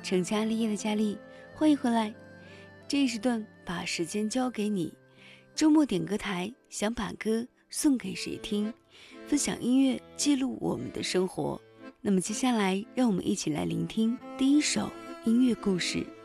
成家立业的佳丽，欢迎回来。这一时段把时间交给你，周末点歌台，想把歌送给谁听？分享音乐，记录我们的生活。那么接下来，让我们一起来聆听第一首音乐故事。